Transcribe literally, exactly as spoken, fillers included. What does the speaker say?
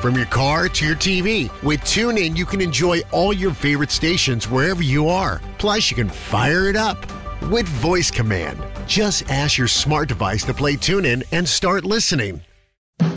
from your car to your T V. With TuneIn, you can enjoy all your favorite stations wherever you are. Plus, you can fire it up with voice command. Just ask your smart device to play TuneIn and start listening.